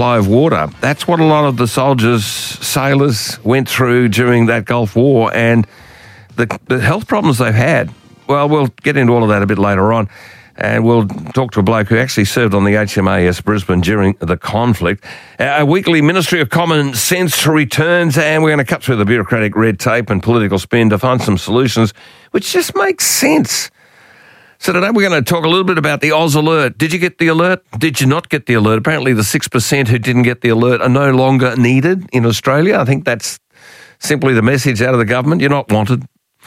supply of water. That's what a lot of the soldiers, sailors went through during that Gulf War, and the health problems they've had. Well, we'll get into all of that a bit later on, and we'll talk to a bloke who actually served on the HMAS Brisbane during the conflict. Our weekly Ministry of Common Sense returns, and we're going to cut through the bureaucratic red tape and political spin to find some solutions which just make sense. So today we're going to talk a little bit about the Oz Alert. Did you get the alert? Did you not get the alert? Apparently the 6% who didn't get the alert are no longer needed in Australia. I think that's simply the message out of the government. You're not wanted.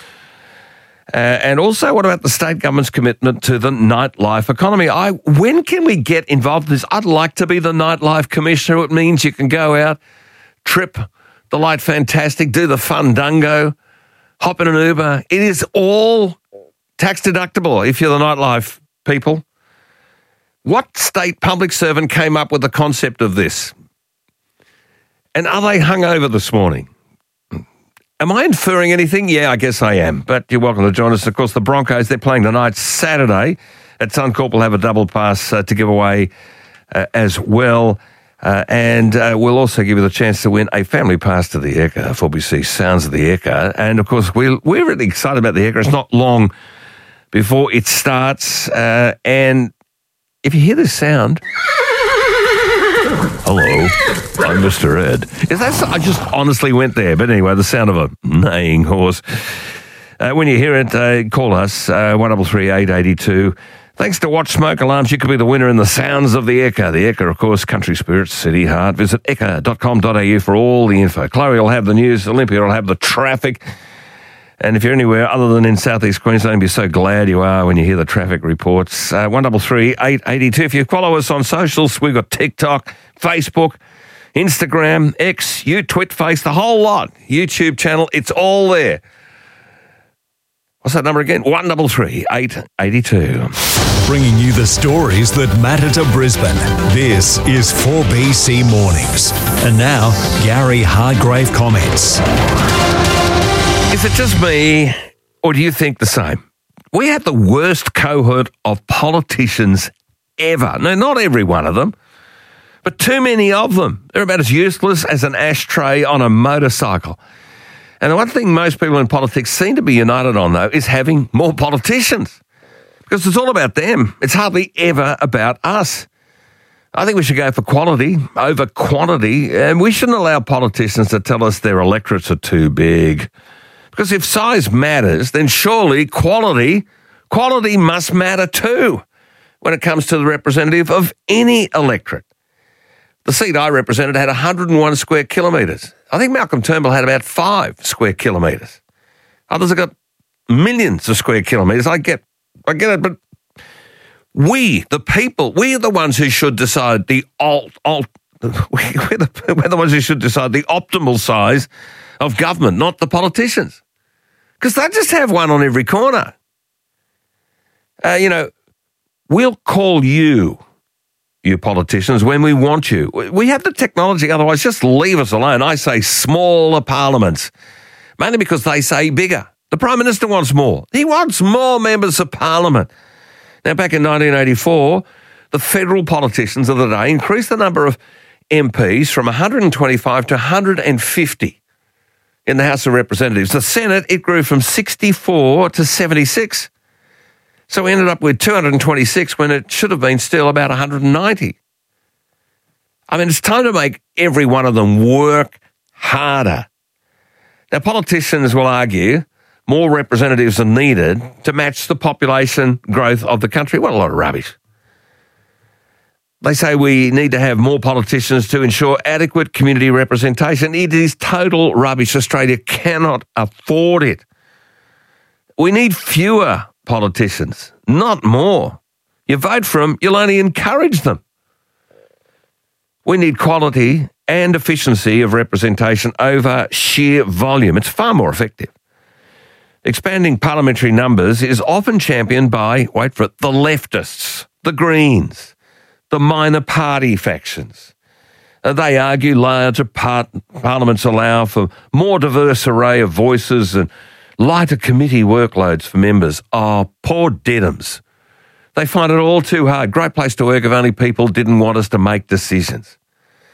And also, what about the state government's commitment to the nightlife economy? When can we get involved in this? I'd like to be the nightlife commissioner. It means you can go out, trip the light fantastic, do the fundungo, hop in an Uber. It is all tax deductible if you're the nightlife people. What state public servant came up with the concept of this? And are they hungover this morning? Am I inferring anything? Yeah, I guess I am. But you're welcome to join us. Of course, the Broncos, they're playing tonight, Saturday. At Suncorp, we'll have a double pass to give away as well. And we'll also give you the chance to win a family pass to the Ekka, 4BC Sounds of the Ekka. And, of course, we're really excited about the Ekka. It's not long before it starts. And if you hear this sound... Hello, I'm Mr. Ed. I just honestly went there. But anyway, the sound of a neighing horse. When you hear it, call us, 133 882. Thanks to Watch Smoke Alarms, you could be the winner in the Sounds of the Ekka. The Ekka, of course, country spirits, city heart. Visit ekka.com.au for all the info. Chloe will have the news. Olympia will have the traffic. And if you're anywhere other than in southeast Queensland, be so glad you are when you hear the traffic reports. 133 882. If you follow us on socials, we've got TikTok, Facebook, Instagram, X, Twitface, the whole lot. YouTube channel, it's all there. What's that number again? 133 882. Bringing you the stories that matter to Brisbane. This is 4BC Mornings. And now, Gary Hargrave comments. Is it just me, or do you think the same? We have the worst cohort of politicians ever. No, not every one of them, but too many of them. They're about as useless as an ashtray on a motorcycle. And the one thing most people in politics seem to be united on, though, is having more politicians. Because it's all about them. It's hardly ever about us. I think we should go for quality over quantity, and we shouldn't allow politicians to tell us their electorates are too big. Because if size matters, then surely quality must matter too when it comes to the representative of any electorate. The seat I represented had 101 square kilometres. I think Malcolm Turnbull had about 5 square kilometres. Others have got millions of square kilometres. I get it, but we, the people, we are the ones who should decide we're the ones who should decide the optimal size of government, not the politicians. Because they just have one on every corner. We'll call you politicians, when we want you. We have the technology, otherwise just leave us alone. I say smaller parliaments, mainly because they say bigger. The Prime Minister wants more. He wants more members of Parliament. Now, back in 1984, the federal politicians of the day increased the number of MPs from 125 to 150 in the House of Representatives. The Senate, it grew from 64 to 76. So we ended up with 226 when it should have been still about 190. I mean, it's time to make every one of them work harder. Now, politicians will argue more representatives are needed to match the population growth of the country. What a lot of rubbish. They say we need to have more politicians to ensure adequate community representation. It is total rubbish. Australia cannot afford it. We need fewer politicians, not more. You vote for them, you'll only encourage them. We need quality and efficiency of representation over sheer volume. It's far more effective. Expanding parliamentary numbers is often championed by, wait for it, the leftists, the Greens, the minor party factions. They argue larger parliaments allow for more diverse array of voices and lighter committee workloads for members. Oh, poor deadums. They find it all too hard. Great place to work if only people didn't want us to make decisions.